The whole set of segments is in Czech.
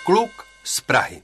Kluk z Prahy.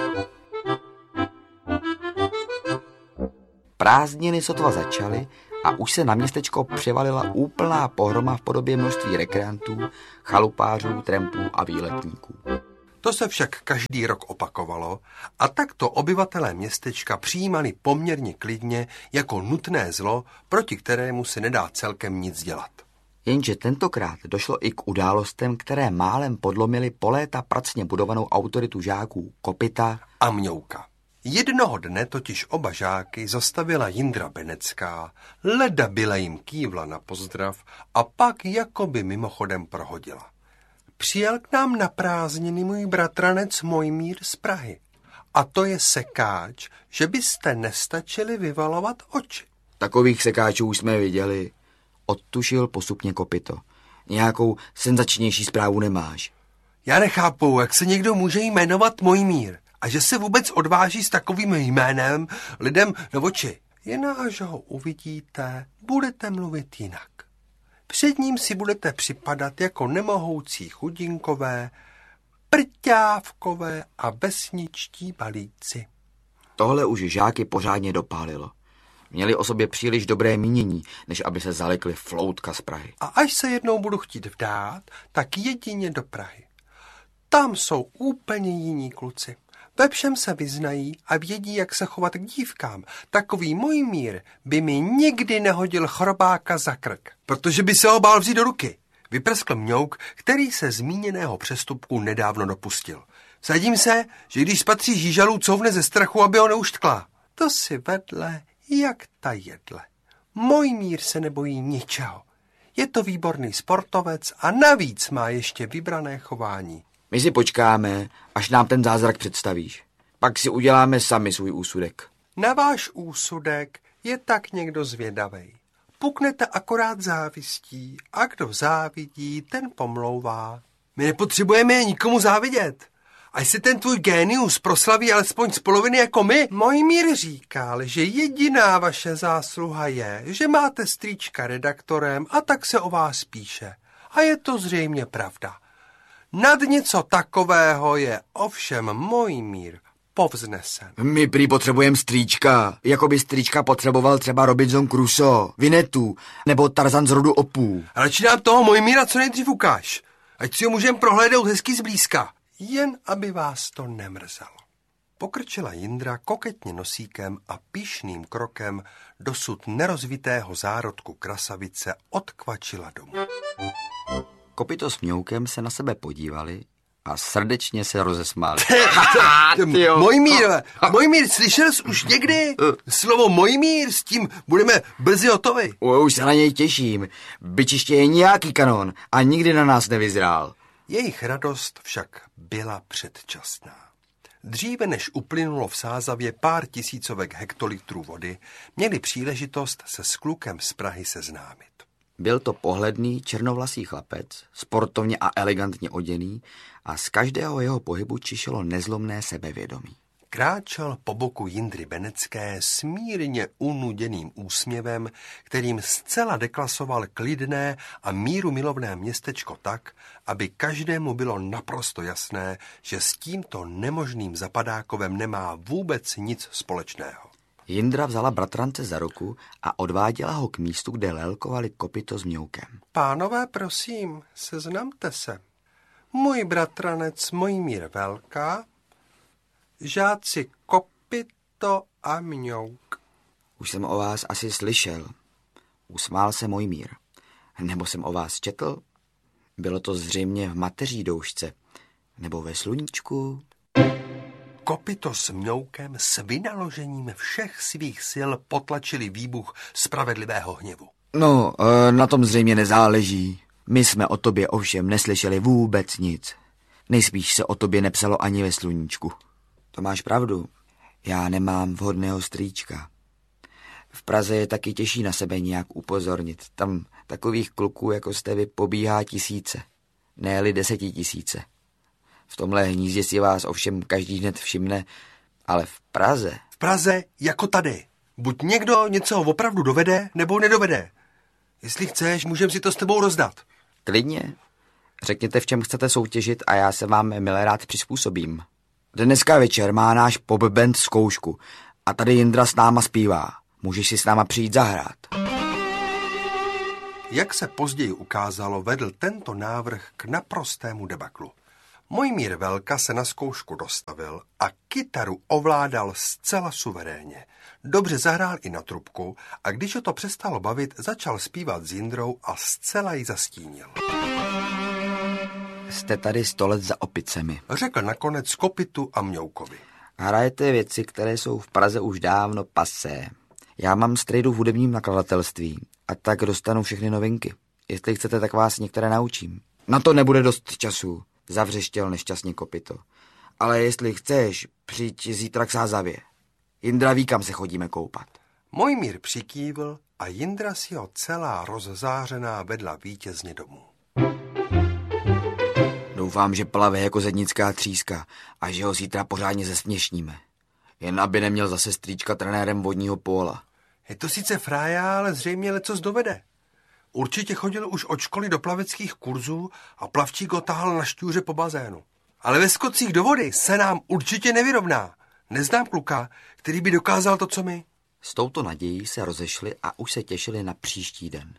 Prázdniny sotva začaly a už se na městečko převalila úplná pohroma v podobě množství rekreantů, chalupářů, trampů a výletníků. To se však každý rok opakovalo a takto obyvatelé městečka přijímali poměrně klidně jako nutné zlo, proti kterému se nedá celkem nic dělat. Jenže tentokrát došlo i k událostem, které málem podlomily po léta pracně budovanou autoritu žáků Kopita a Mňouka. Jednoho dne totiž oba žáky zastavila Jindra Benecká, leda byla jim kývla na pozdrav a pak jakoby mimochodem prohodila. Přijel k nám na prázdniny můj bratranec Mojmír z Prahy. A to je sekáč, že byste nestačili vyvalovat oči. Takových sekáčů už jsme viděli, odtušil postupně Kopito. Nějakou senzačnější zprávu nemáš? Já nechápu, jak se někdo může jmenovat Mojmír a že se vůbec odváží s takovým jménem lidem do oči. Jen až ho uvidíte, budete mluvit jinak. Před ním si budete připadat jako nemohoucí chudinkové, prťávkové a vesničtí balíci. Tohle už žáky pořádně dopálilo. Měli o sobě příliš dobré mínění, než aby se zalekli floutka z Prahy. A až se jednou budu chtít vdát, tak jedině do Prahy. Tam jsou úplně jiní kluci. Ve všem se vyznají a vědí, jak se chovat k dívkám. Takový Mojmír by mi nikdy nehodil chrobáka za krk, protože by se ho bál vzít do ruky. Vyprskl Mňouk, který se zmíněného přestupku nedávno dopustil. Vsadím se, že když spatří žížalu, couvne ze strachu, aby ho neuštkla. To si vedle jak ta jedle. Mojmír se nebojí ničeho. Je to výborný sportovec a navíc má ještě vybrané chování. My si počkáme, až nám ten zázrak představíš. Pak si uděláme sami svůj úsudek. Na váš úsudek je tak někdo zvědavej. Puknete akorát závistí a kdo závidí, ten pomlouvá. My nepotřebujeme nikomu závidět. Až se ten tvůj génius proslaví alespoň z poloviny jako my. Mojmír říkal, že jediná vaše zásluha je, že máte strýčka redaktorem a tak se o vás píše. A je to zřejmě pravda. Nad něco takového je ovšem Mojmír povznesen. My prý potřebujeme strýčka, jako by strýčka potřeboval třeba Robinson Crusoe, Vinetu nebo Tarzan z rodu Opů. Radši nám toho Mojmíra co nejdřív ukáž, ať si ho můžeme prohlédnout hezky zblízka. Jen aby vás to nemrzelo. Pokrčila Jindra koketně nosíkem a pyšným krokem dosud nerozvitého zárodku krasavice odkvačila domů. Kopito s Mňoukem se na sebe podívali a srdečně se rozesmáli. Mojmír, slyšel jsi už někdy slovo Mojmír? S tím budeme brzy hotovi. Už se na něj těším. Byčiště je nějaký kanón a nikdy na nás nevyzrál. Jejich radost však byla předčasná. Dříve než uplynulo v Sázavě pár tisícovek hektolitrů vody, měli příležitost se s klukem z Prahy seznámit. Byl to pohledný černovlasý chlapec, sportovně a elegantně oděný a z každého jeho pohybu čišelo nezlomné sebevědomí. Kráčel po boku Jindry Benecké smírně unuděným úsměvem, kterým zcela deklasoval klidné a mírumilovné městečko tak, aby každému bylo naprosto jasné, že s tímto nemožným zapadákovem nemá vůbec nic společného. Jindra vzala bratrance za ruku a odváděla ho k místu, kde lelkovali Kopito s Mňoukem. Pánové, prosím, seznamte se. Můj bratranec Mojmír Velká, žáci Kopito a Mňouk. Už jsem o vás asi slyšel. Usmál se Mojmír. Nebo jsem o vás četl? Bylo to zřejmě v mateří doušce. Nebo ve sluníčku. Kopito s Mňoukem s vynaložením všech svých sil potlačili výbuch spravedlivého hněvu. No, na tom zřejmě nezáleží. My jsme o tobě ovšem neslyšeli vůbec nic. Nejspíš se o tobě nepsalo ani ve sluníčku. To máš pravdu. Já nemám vhodného strýčka. V Praze je taky těžší na sebe nějak upozornit. Tam takových kluků, jako jste vy, pobíhá tisíce. Ne-li 10 000. V tomhle hnízdě si vás ovšem každý hned všimne, ale v Praze... V Praze jako tady. Buď někdo něco opravdu dovede, nebo nedovede. Jestli chceš, můžem si to s tebou rozdat. Klidně. Řekněte, v čem chcete soutěžit a já se vám milé rád přizpůsobím. Dneska večer má náš pop band zkoušku a tady Jindra s náma zpívá. Můžeš si s náma přijít zahrát. Jak se později ukázalo, vedl tento návrh k naprostému debaklu. Mojmír Velka se na zkoušku dostavil a kytaru ovládal zcela suverénně. Dobře zahrál i na trubku a když ho to přestalo bavit, začal zpívat s Jindrou a zcela ji zastínil. Jste tady 100 let za opicemi, řekl nakonec Kopitu a Mňoukovi. Hrajete věci, které jsou v Praze už dávno pasé. Já mám strejdu v hudebním nakladatelství a tak dostanu všechny novinky. Jestli chcete, tak vás některé naučím. Na to nebude dost času, zavřeštěl nešťastně Kopito. Ale jestli chceš, přijď zítra k Sázavě. Jindra ví, kam se chodíme koupat. Mojmír přikývl a Jindra si ho celá rozzářená vedla vítězně domů. Doufám, že plave jako zednická tříska a že ho zítra pořádně zesměšníme. Jen aby neměl zase strýčka trenérem vodního póla. Je to sice frája, ale zřejmě lecos dovede. Určitě chodil už od školy do plaveckých kurzů a plavčík ho tahal na šťůře po bazénu. Ale ve skocích do vody se nám určitě nevyrovná. Neznám kluka, který by dokázal to, co my. S touto nadějí se rozešli a už se těšili na příští den.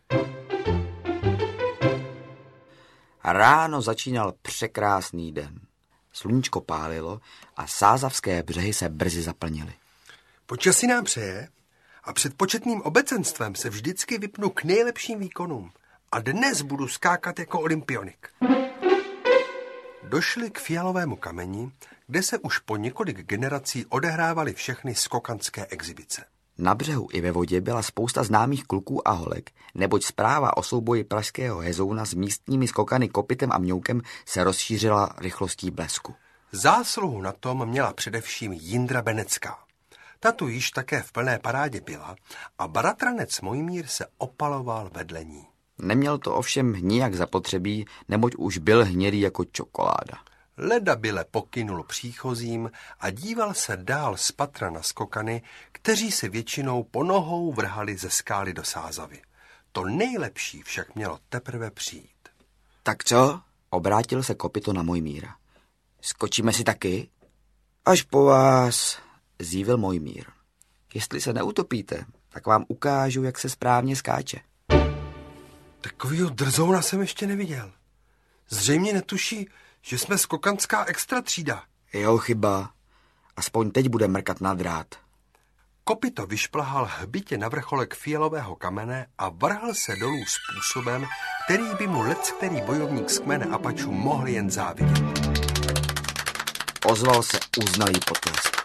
Ráno začínal překrásný den. Sluníčko pálilo a sázavské břehy se brzy zaplnily. Počasí nám přeje a před početným obecenstvem se vždycky vypnu k nejlepším výkonům. A dnes budu skákat jako olympionik. Došli k Fialovému kameni, kde se už po několik generací odehrávaly všechny skokanské exibice. Na břehu i ve vodě byla spousta známých kluků a holek, neboť zpráva o souboji pražského hezouna s místními skokany Kopitem a Mňoukem se rozšířila rychlostí blesku. Zásluhu na tom měla především Jindra Benecká. Ta tu již také v plné parádě byla a bratranec Mojmír se opaloval vedle ní. Neměl to ovšem nijak zapotřebí, neboť už byl hnědý jako čokoláda. Leda byle pokynul příchozím a díval se dál z patra na skokany, kteří se většinou po nohou vrhali ze skály do Sázavy. To nejlepší však mělo teprve přijít. Tak co? Obrátil se Kopito na Mojmíra. Skočíme si taky? Až po vás, zívil Mojmír. Jestli se neutopíte, tak vám ukážu, jak se správně skáče. Takovýho drzouna jsem ještě neviděl. Zřejmě netuší, že jsme skokanská extra třída. Jo, chyba. Aspoň teď bude mrkat na drát. Kopito vyšplhal hbitě na vrcholek Fialového kamene a vrhl se dolů způsobem, který by mu leckterý bojovník z kmene Apačů mohl jen závidět. Ozval se uznalý potlesk.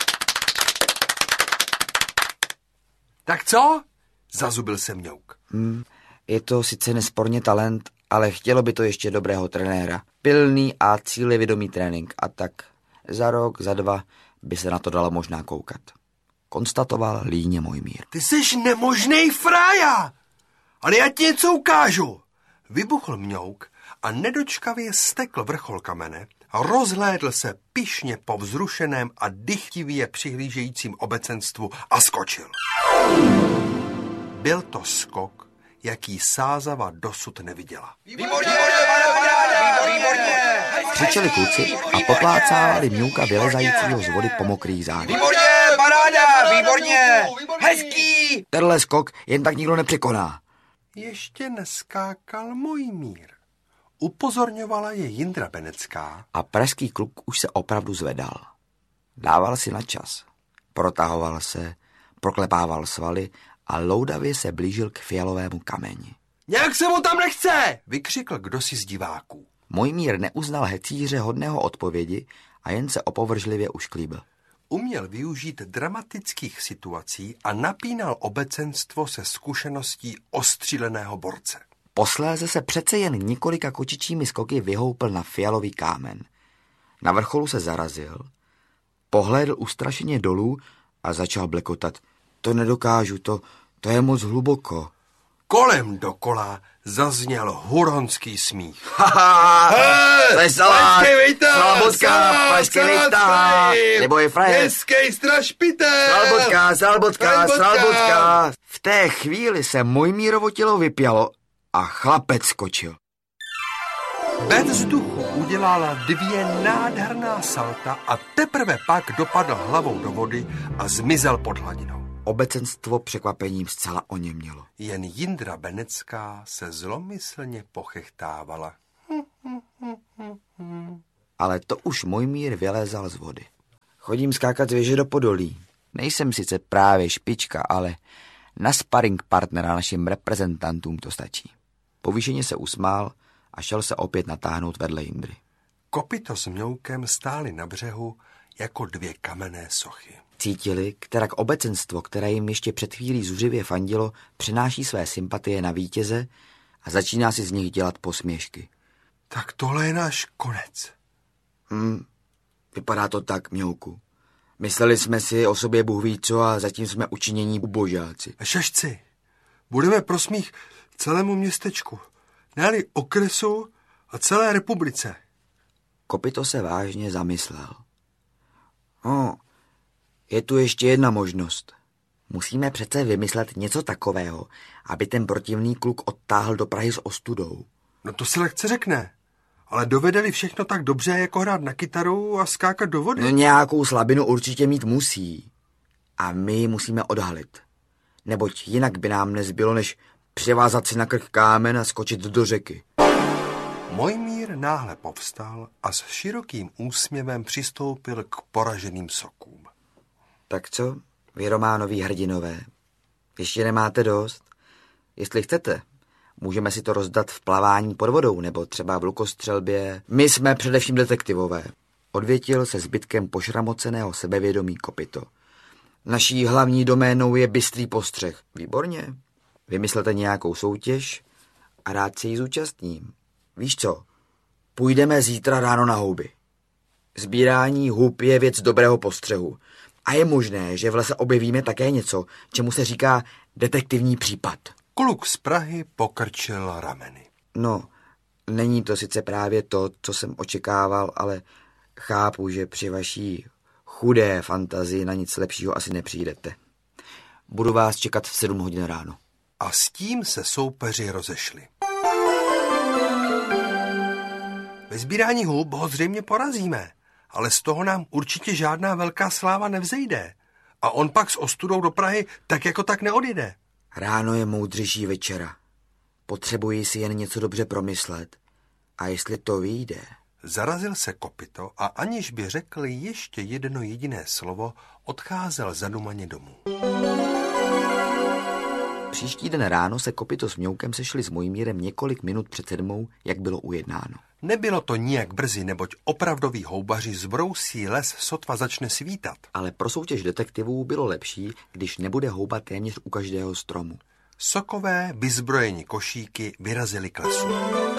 Tak co? Zazubil se Mňouk. Je to sice nesporně talent, ale chtělo by to ještě dobrého trenéra. Pilný a cílevědomý trénink a tak za rok, za 2 by se na to dalo možná koukat. Konstatoval líně Mojmír. Ty jsi nemožnej frája! Ale já ti něco ukážu! Vybuchl Mňouk a nedočkavě stekl vrchol kamene a rozhlédl se pyšně po vzrušeném a dychtivě přihlížejícím obecenstvu a skočil. Byl to skok, jaký Sázava dosud neviděla. Výborně! Křičeli kluci a potlácávali Mňouka vylezajícího z vody po mokrých zádech. Výborně, paráda, výborně, hezký! Tenhle skok jen tak nikdo nepřekoná. Ještě neskákal Mojmír. Upozorňovala je Jindra Benecká. A pražský kluk už se opravdu zvedal. Dával si na čas. Protahoval se, proklepával svaly a loudavě se blížil k Fialovému kameni. Nějak se mu tam nechce! Vykřikl kdosi z diváků. Mojmír neuznal hecíře hodného odpovědi a jen se opovržlivě ušklíbil. Uměl využít dramatických situací a napínal obecenstvo se zkušeností ostříleného borce. Posléze se přece jen několika kočičími skoky vyhoupl na Fialový kámen. Na vrcholu se zarazil, pohlédl ustrašeně dolů a začal blekotat. To nedokážu, to je moc hluboko. Kolem dokola zazněl huronský smích. Haha, to je salát, salbotka, pražský vejta, nebo je frajer. Hezkej strašpitel. Salbotka. V té chvíli se Mojmírovo tělo vypjalo a chlapec skočil. Ve vzduchu udělala 2 nádherná salta a teprve pak dopadl hlavou do vody a zmizel pod hladinou. Obecenstvo překvapením zcela oněmělo. Jen Jindra Benecká se zlomyslně pochechtávala. Ale to už Mojmír vylézal z vody. Chodím skákat z věže do Podolí. Nejsem sice právě špička, ale na sparring partnera našim reprezentantům to stačí. Povýšeně se usmál a šel se opět natáhnout vedle Jindry. Kopyto s Mňoukem stáli na břehu jako 2 kamenné sochy. Cítili, kterak obecenstvo, které jim ještě před chvílí zuřivě fandilo, přenáší své sympatie na vítěze a začíná si z nich dělat posměšky. Tak tohle je náš konec. Vypadá to tak, Mňouku. Mysleli jsme si o sobě Bůh ví co a zatím jsme učinění ubožáci. Šašci, budeme pro smích celému městečku, ne-li okresu a celé republice. Kopyto se vážně zamyslel. Je tu ještě jedna možnost. Musíme přece vymyslet něco takového, aby ten protivný kluk odtáhl do Prahy s ostudou. No to se lehce řekne. Ale dovede-li všechno tak dobře, jako hrát na kytaru a skákat do vody? No nějakou slabinu určitě mít musí. A my ji musíme odhalit. Neboť jinak by nám nezbylo, než přivázat si na krk kámen a skočit do řeky. Mojmír náhle povstal a s širokým úsměvem přistoupil k poraženým sokům. Tak co, vy románoví hrdinové? Ještě nemáte dost? Jestli chcete, můžeme si to rozdat v plavání pod vodou nebo třeba v lukostřelbě. My jsme především detektivové. Odvětil se zbytkem pošramoceného sebevědomí Kopyto. Naší hlavní doménou je bystrý postřeh. Výborně. Vymyslete nějakou soutěž a rád se jí zúčastním. Víš co? Půjdeme zítra ráno na houby. Sbírání hub je věc dobrého postřehu. A je možné, že v lese objevíme také něco, čemu se říká detektivní případ. Kluk z Prahy pokrčil rameny. No, není to sice právě to, co jsem očekával, ale chápu, že při vaší chudé fantazii na nic lepšího asi nepřijdete. Budu vás čekat v 7 hodin ráno. A s tím se soupeři rozešli. Ve sbírání hub ho zřejmě porazíme, ale z toho nám určitě žádná velká sláva nevzejde. A on pak s ostudou do Prahy tak jako tak neodjede. Ráno je moudřejší večera. Potřebuji si jen něco dobře promyslet. A jestli to vyjde... Zarazil se Kopyto a aniž by řekl ještě jedno jediné slovo, odcházel zadumaně domů. Příští den ráno se Kopyto s Mňoukem sešli s Mojmírem několik minut před 7, jak bylo ujednáno. Nebylo to nijak brzy, neboť opravdoví houbaři zbrousí les, sotva začne svítat. Ale pro soutěž detektivů bylo lepší, když nebude houbat téměř u každého stromu. Sokové, vyzbrojení košíky vyrazili k lesu.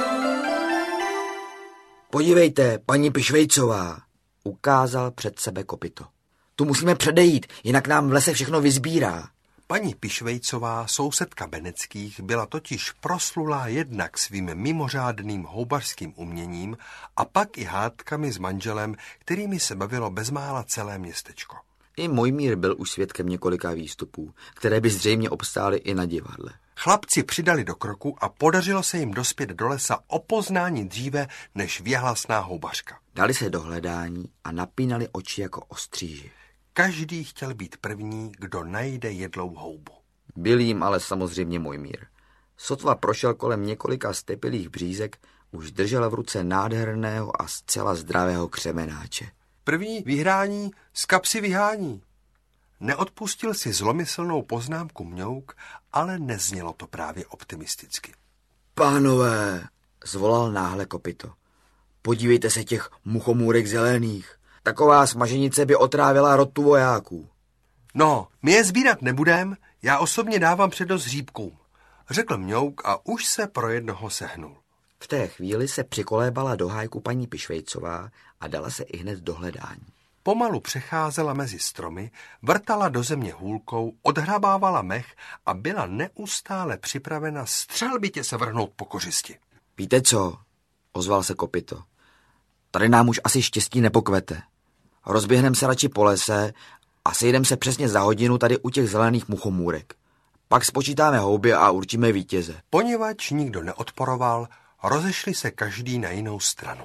Podívejte, paní Pišvejcová, ukázal před sebe Kopyto. Tu musíme předejít, jinak nám v lese všechno vyzbírá. Paní Pišvejcová, sousedka Beneckých, byla totiž proslulá jednak svým mimořádným houbařským uměním a pak i hádkami s manželem, kterými se bavilo bezmála celé městečko. I Mojmír byl už svědkem několika výstupů, které by zřejmě obstály i na divadle. Chlapci přidali do kroku a podařilo se jim dospět do lesa o poznání dříve než věhlasná houbařka. Dali se do hledání a napínali oči jako ostříži. Každý chtěl být první, kdo najde jedlou houbu. Byl jim ale samozřejmě Mojmír. Sotva prošel kolem několika stepilých břízek, už držel v ruce nádherného a zcela zdravého křemenáče. První vyhrání z kapsy vyhání. Neodpustil si zlomyslnou poznámku Mňouk, ale neznělo to právě optimisticky. Pánové, zvolal náhle Kopyto, podívejte se těch muchomůrek zelených. Taková smaženice by otrávila rotu vojáků. No, my je sbírat nebudem, já osobně dávám přednost hříbkům, řekl Mňouk a už se pro jednoho sehnul. V té chvíli se přikolébala do hájku paní Pišvejcová a dala se ihned do hledání. Pomalu přecházela mezi stromy, vrtala do země hůlkou, odhrabávala mech a byla neustále připravena střelbitě se vrhnout po kořisti. Víte co? Ozval se Kopyto. Tady nám už asi štěstí nepokvete. Rozběhnem se radši po lese a sejdem se přesně za hodinu tady u těch zelených muchomůrek. Pak spočítáme houby a určíme vítěze. Poněvadž nikdo neodporoval, Rozešli se každý na jinou stranu.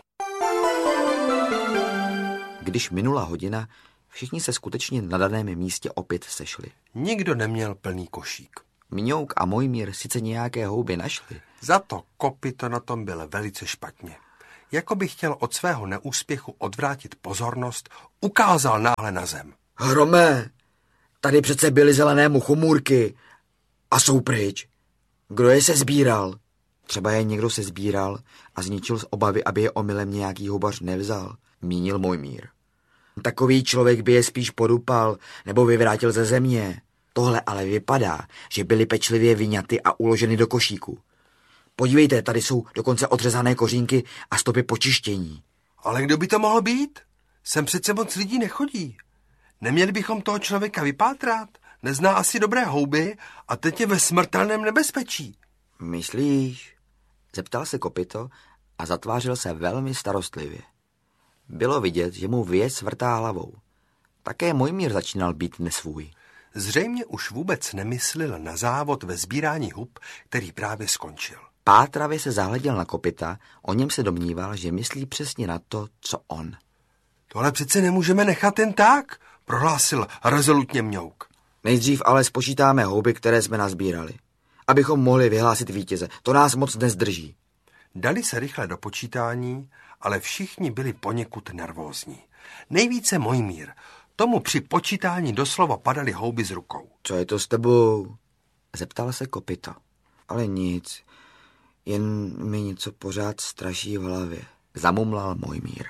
Když minula hodina, všichni se skutečně na daném místě opět sešli. Nikdo neměl plný košík. Mňouk a Mojmír sice nějaké houby našli. Za to Kopyto na tom byl velice špatně. Jako by chtěl od svého neúspěchu odvrátit pozornost, ukázal náhle na zem. Hrome, tady přece byly zelené muchomůrky a jsou pryč. Kdo je se sbíral? Třeba je někdo se sbíral a zničil z obavy, aby je omylem nějaký houbař nevzal, mínil Mojmír. Takový člověk by je spíš podupal nebo vyvrátil ze země. Tohle ale vypadá, že byly pečlivě vyňaty a uloženy do košíku. Podívejte, tady jsou dokonce odřezané kořínky a stopy počištění. Ale kdo by to mohl být? Sem přece moc lidí nechodí. Neměli bychom toho člověka vypátrat? Nezná asi dobré houby a teď je ve smrtelném nebezpečí. Myslíš? Zeptal se Kopyto a zatvářil se velmi starostlivě. Bylo vidět, že mu věc vrtá hlavou. Také Mojmír začínal být nesvůj. Zřejmě už vůbec nemyslel na závod ve sbírání hub, který právě skončil. Pátravě se zahleděl na Kopyta, o něm se domníval, že myslí přesně na to, co on. Tohle přece nemůžeme nechat jen tak, prohlásil rezolutně Mňouk. Nejdřív ale spočítáme houby, které jsme nazbírali, abychom mohli vyhlásit vítěze. To nás moc nezdrží. Dali se rychle do počítání, ale všichni byli poněkud nervózní. Nejvíce Mojmír. Tomu při počítání doslova padaly houby z rukou. Co je to s tebou? Zeptal se Kopyto. Ale nic, jen mi něco pořád straší v hlavě. Zamumlal Mojmír.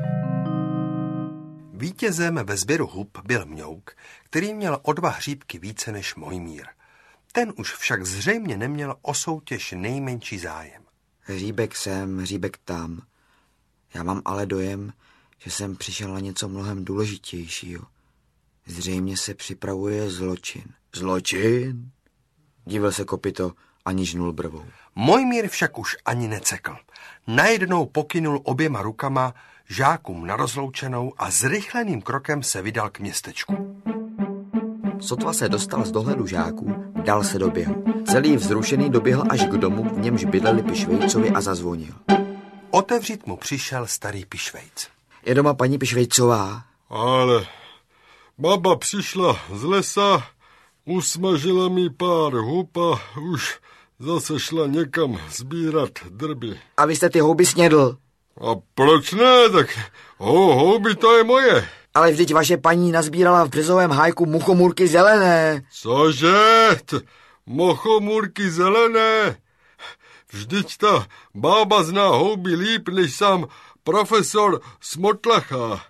Vítězem ve sběru hub byl Mňouk, který měl o 2 hříbky více než Mojmír. Ten už však zřejmě neměl o soutěž nejmenší zájem. Hříbek sem, hříbek tam. Já mám ale dojem, že jsem přišel na něco mnohem důležitějšího. Zřejmě se připravuje zločin. Zločin? Divil se Kopyto a nižnul brvou. Mojmír však už ani necekl. Najednou pokynul oběma rukama žákům na rozloučenou a zrychleným krokem se vydal k městečku. Sotva se dostal z dohledu žáků, dal se do běhu. Celý vzrušený doběhl až k domu, v němž bydleli Pišvejcovi a zazvonil. Otevřít mu přišel starý Pišvejc. Je doma paní Pišvejcová? Ale baba přišla z lesa, usmažila mi pár hub a už zase šla někam sbírat drby. A vy jste ty houby snědl? A proč ne? Tak houby to je moje. Ale vždyť vaše paní nazbírala v březovém hájku muchomůrky zelené. Cože? Muchomůrky zelené? Vždyť ta bába zná houby líp než sám profesor Smotlacha.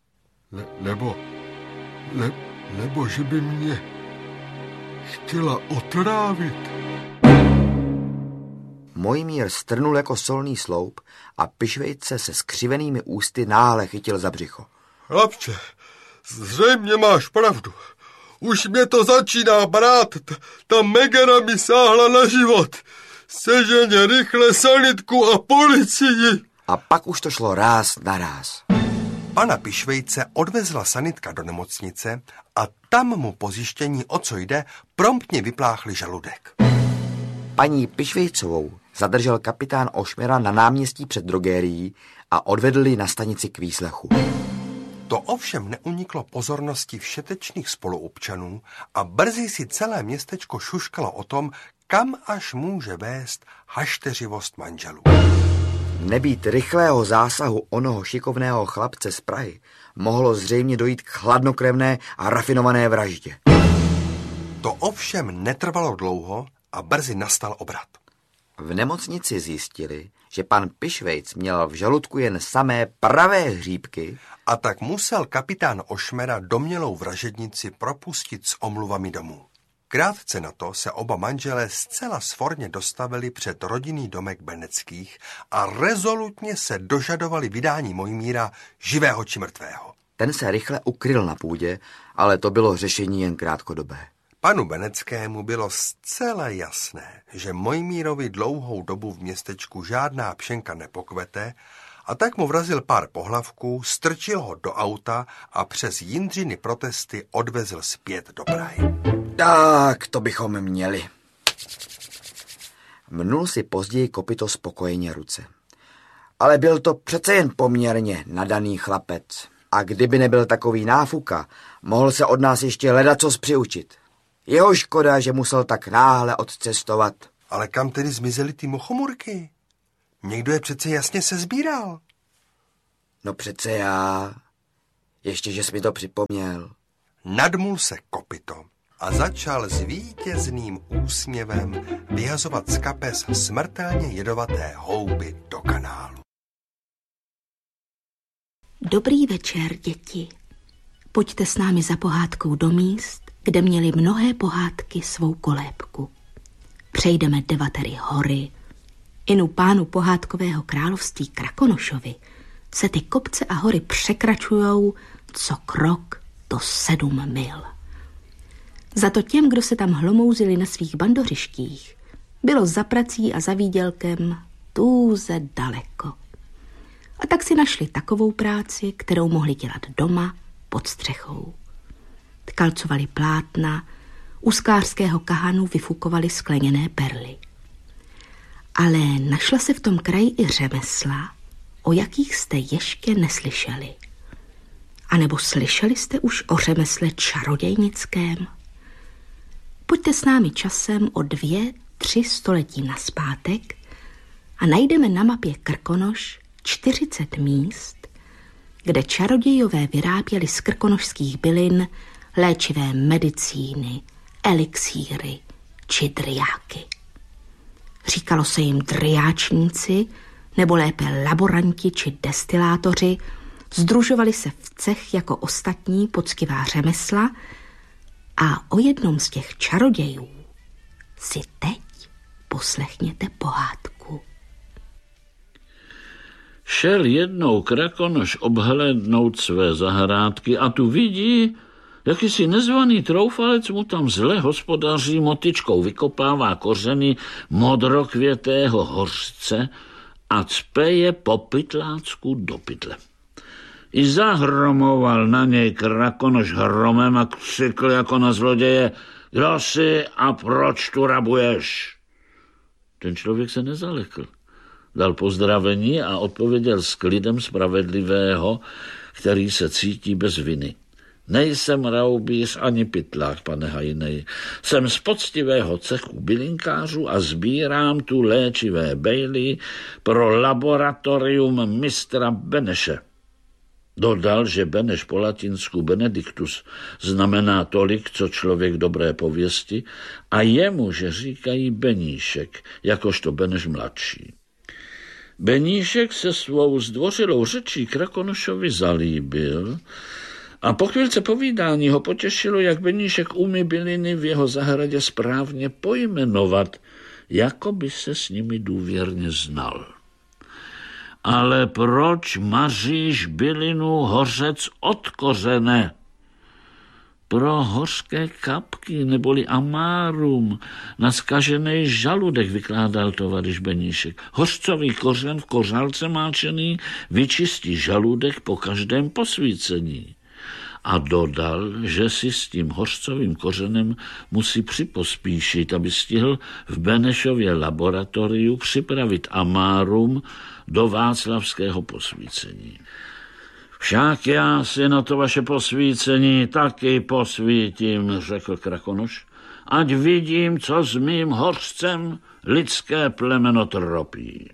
Nebo že by mě chtěla otrávit. Mojmír strnul jako solný sloup a Pišvejce se skřivenými ústy náhle chytil za břicho. Chlapče, zřejmě máš pravdu. Už mě to začíná brát. Ta Megera mi sáhla na život. Seženě rychle sanitku a policii. A pak už to šlo ráz na ráz. Pana Pišvejce odvezla sanitka do nemocnice a tam mu po zjištění, o co jde, promptně vypláchli žaludek. Paní Pišvejcovou zadržel kapitán Ošmera na náměstí před drogérií a odvedl ji na stanici k výslechu. To ovšem neuniklo pozornosti všetečných spoluobčanů a brzy si celé městečko šuškalo o tom, kam až může vést hašteřivost manželů. Nebýt rychlého zásahu onoho šikovného chlapce z Prahy, mohlo zřejmě dojít k chladnokrevné a rafinované vraždě. To ovšem netrvalo dlouho a brzy nastal obrat. V nemocnici zjistili, že pan Pišvejc měl v žaludku jen samé pravé hříbky a tak musel kapitán Ošmera domnělou vražednici propustit s omluvami domů. Krátce na to se oba manželé zcela svorně dostavili před rodinný domek Beneckých a rezolutně se dožadovali vydání Mojmíra živého či mrtvého. Ten se rychle ukryl na půdě, ale to bylo řešení jen krátkodobé. Panu Beneckému bylo zcela jasné, že Mojmírovi dlouhou dobu v městečku žádná pšenka nepokvete, a tak mu vrazil pár pohlavků, strčil ho do auta a přes Jindřiny protesty odvezl zpět do Prahy. Tak, to bychom měli. Mnul si později kopyto spokojeně ruce. Ale byl to přece jen poměrně nadaný chlapec. A kdyby nebyl takový náfuka, mohl se od nás ještě ledacos přiučit. Jeho škoda, že musel tak náhle odcestovat. Ale kam tedy zmizely ty mochomurky? Někdo je přece jasně sezbíral. No přece já. Ještě, že jsi mi to připomněl. Nadmul se kopyto a začal s vítězným úsměvem vyhazovat z kapes smrtelně jedovaté houby do kanálu. Dobrý večer, děti. Pojďte s námi za pohádkou do míst, kde měly mnohé pohádky svou kolébku. Přejdeme 9 hory. Inu pánu pohádkového království Krakonošovi se ty kopce a hory překračujou co krok to 7 mil. Za to těm, kdo se tam hlomouzili na svých bandořištích, bylo za prací a za výdělkem tůze daleko. A tak si našli takovou práci, kterou mohli dělat doma pod střechou. Tkalcovali plátna, u sklářského kahanu vyfukovali skleněné perly. Ale našla se v tom kraji i řemesla, o jakých jste ještě neslyšeli. A nebo slyšeli jste už o řemesle čarodějnickém? Pojďte s námi časem o 2-3 století nazpátek a najdeme na mapě Krkonoš 40 míst, kde čarodějové vyráběli z krkonošských bylin léčivé medicíny, elixíry či driáky. Říkalo se jim driáčníci, nebo lépe laboranti či destilátoři, sdružovali se v cech jako ostatní poctivá řemesla a o jednom z těch čarodějů si teď poslechněte pohádku. Šel jednou Krakonoš obhlédnout své zahrádky a tu vidí, jakýsi nezvaný troufalec mu tam zle hospodaří, motyčkou vykopává kořeny modrokvětého hořce a cpe je po pytlácku do pytle. I zahromoval na něj Krakonoš hromem a křikl jako na zloděje: kdo jsi a proč tu rabuješ? Ten člověk se nezalekl. Dal pozdravení a odpověděl s klidem spravedlivého, který se cítí bez viny: nejsem raubíř ani pytlák, pane Hajnej. Jsem z poctivého cechu bylinkářů a sbírám tu léčivé bejly pro laboratorium mistra Beneše. Dodal, že Beneš po latinsku Benedictus znamená tolik, co člověk dobré pověsti, a jemu, že říkají Beníšek, jakožto Beneš mladší. Beníšek se svou zdvořilou řečí Krakonošovi zalíbil a po chvílce povídání ho potěšilo, jak Beníšek umí byliny v jeho zahradě správně pojmenovat, jako by se s nimi důvěrně znal. Ale proč maříš bylinu hořec od kořene? Pro hořké kapky, neboli amárum, na zkažený žaludek, vykládal tovaryš Beníšek. Hořcový kořen v kořálce máčený vyčistí žaludek po každém posvícení. A dodal, že si s tím hořcovým kořenem musí připospíšit, aby stihl v Benešově laboratoriu připravit amárum do václavského posvícení. Však já si na to vaše posvícení taky posvítím, řekl Krakonoš, ať vidím, co s mým hořcem lidské plemeno tropí.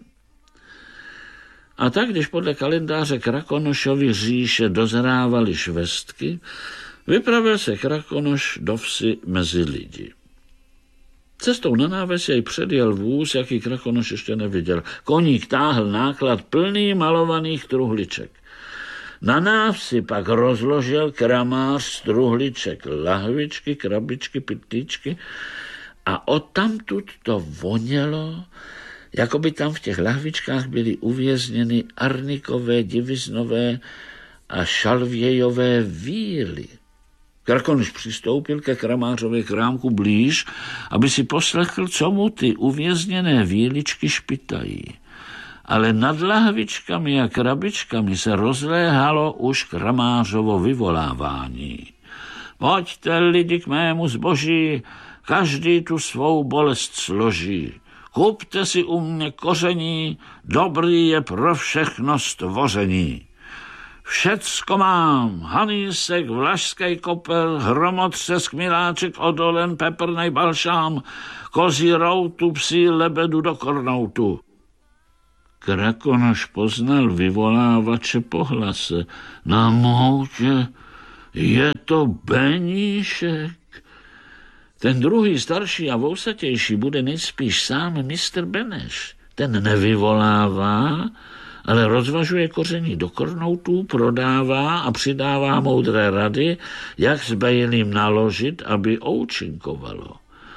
A tak, když podle kalendáře Krakonošovy říše dozrávaly švestky, vypravil se Krakonoš do vsi mezi lidi. Cestou na náves jej předjel vůz, jaký Krakonoš ještě neviděl. Koník táhl náklad plný malovaných truhliček. Na návsi pak rozložil kramář z truhliček lahvičky, krabičky, pytlíčky a odtamtud to vonělo, jako by tam v těch lahvičkách byly uvězněny arnikové, diviznové a šalvějové víly. Krakonoš přistoupil ke kramářově krámku blíž, aby si poslechl, co mu ty uvězněné víličky špitají. Ale nad lahvičkami a krabičkami se rozléhalo už kramářovo vyvolávání. Pojďte, lidi, k mému zboží, každý tu svou bolest složí. kupte si u mě koření, dobrý je pro všechno stvoření. Všecko mám, hanísek, vlašský kopel, hromotřesk, miláček, odolen, peprnej balšám, kozí routu, psí lebedu do kornoutu. Krakonoš poznal vyvolávače po hlase. Na moutě je to Beníšek. Ten druhý, starší a vousatější, bude nejspíš sám mistr Beneš. Ten nevyvolává, ale rozvažuje koření do kornoutů, prodává a přidává moudré rady, jak s bejlím naložit, aby účinkovalo.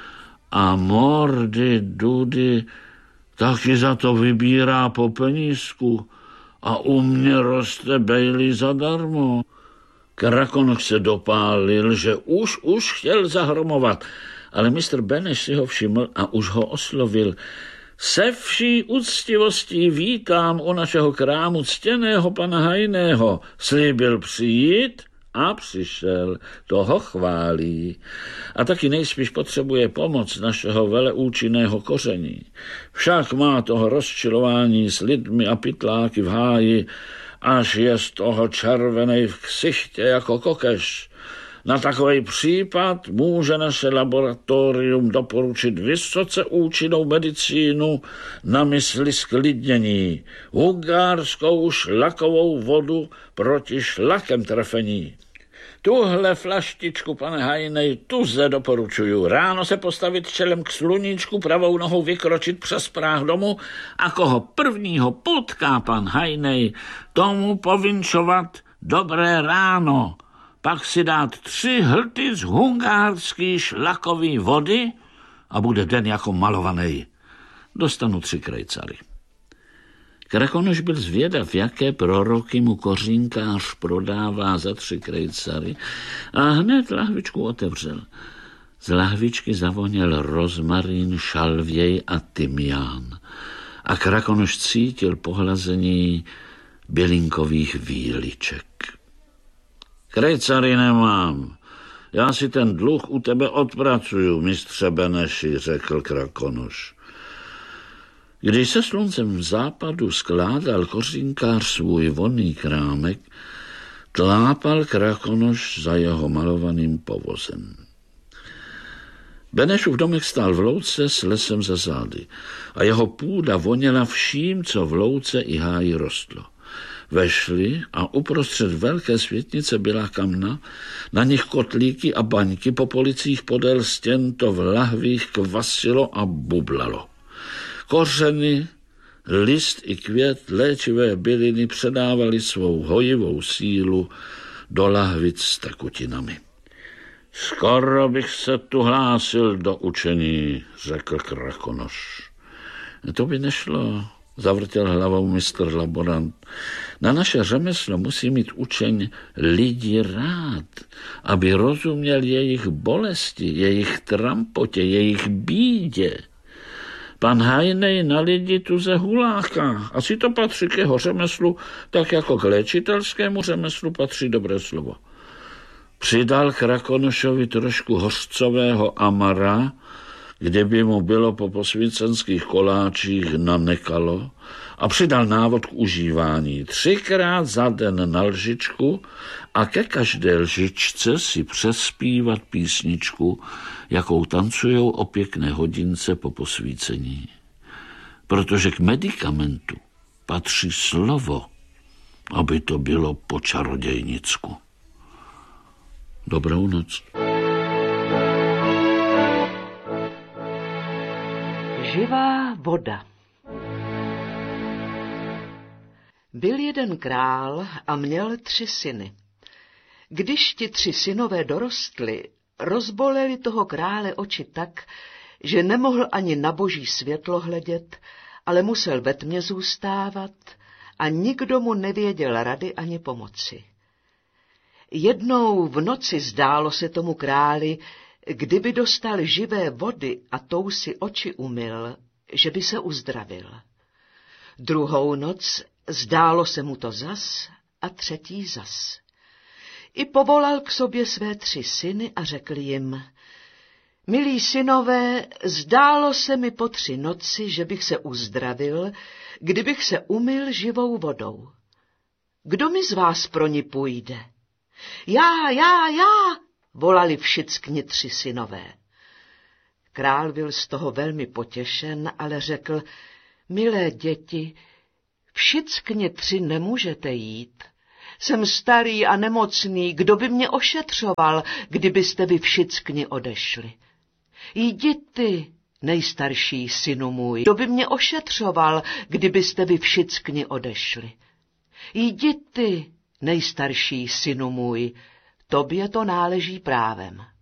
A mordy, dudy, taky za to vybírá po penízku a u mě roste bejlí zadarmo. Krakonoš se dopálil, že už chtěl zahromovat, ale mistr Beneš si ho všiml a už ho oslovil. Se vší úctivostí vítám u našeho krámu ctěného pana Hajného. Slíbil přijít a přišel, toho chválí. A taky nejspíš potřebuje pomoc našeho veleúčinného koření. Však má toho rozčilování s lidmi a pytláky v háji, až je z toho červenej v ksichtě jako kokeš. Na takový případ může naše laboratorium doporučit vysoce účinnou medicínu na mysli sklidnění, hungárskou šlakovou vodu proti šlakem trefení. Tuhle flaštičku, pane Hajnej, tuze doporučuju. Ráno se postavit čelem k sluníčku, pravou nohou vykročit přes práh domu a koho prvního potká pan Hajnej, tomu povinčovat dobré ráno. Pak si dát 3 hlty z hungárský šlakový vody a bude den jako malovaný. Dostanu 3 krejcary. Krakonoš byl zvědav, jaké proroky mu kořínkář prodává za 3 krejcary a hned lahvičku otevřel. Z lahvičky zavoněl rozmarín, šalvěj a tymián a Krakonoš cítil pohlazení bylinkových výliček. Krejcary nemám. Já si ten dluh u tebe odpracuju, mistře Beneši, řekl Krakonoš. Když se sluncem v západu skládal kořínkář svůj vonný krámek, tlápal Krakonoš za jeho malovaným povozem. Benešův domek stál v louce s lesem za zády a jeho půda voněla vším, co v louce i háji rostlo. Vešli a uprostřed velké světnice byla kamna, na nich kotlíky a baňky, po policích podél stěn to v lahvích kvasilo a bublalo. Kořeny, list i květ léčivé byliny předávali svou hojivou sílu do lahvic s tekutinami. Skoro bych se tu hlásil do učení, řekl Krakonoš. To by nešlo, zavrtěl hlavou mistr laborant. Na naše řemeslo musí mít učeň lidi rád, aby rozuměl jejich bolesti, jejich trampotě, jejich bídě. Pan Hajnej na lidi tuze huláká. Asi to patří k jeho řemeslu, tak jako k léčitelskému řemeslu patří dobré slovo. Přidal Krakonošovi trošku hořcového amara, kdyby mu bylo po posvícenských koláčích nanekalo, a přidal návod k užívání. 3krát za den na lžičku a ke každé lžičce si přespívat písničku, jakou tancujou o pěkné hodince po posvícení. Protože k medikamentu patří slovo, aby to bylo po čarodějnicku. Dobrou noc. Živá voda. Byl jeden král a měl 3 syny. Když ti 3 synové dorostli, rozboleli toho krále oči tak, že nemohl ani na boží světlo hledět, ale musel ve tmě zůstávat a nikdo mu nevěděl rady ani pomoci. Jednou v noci zdálo se tomu králi, kdyby dostal živé vody a tou si oči umyl, že by se uzdravil. Druhou noc zdálo se mu to zas a třetí zas. I povolal k sobě své 3 syny a řekl jim, Milí synové, zdálo se mi po 3 noci, že bych se uzdravil, kdybych se umyl živou vodou. Kdo mi z vás pro ní půjde? Já, volali všichni 3 synové. Král byl z toho velmi potěšen, ale řekl, milé děti, všichni 3 nemůžete jít. Jsem starý a nemocný, kdo by mě ošetřoval, kdybyste vy všichni odešli? Jdi ty, nejstarší synu můj, kdo by mě ošetřoval, kdybyste vy všichni odešli? Jdi ty, nejstarší synu můj, tobě to náleží právem.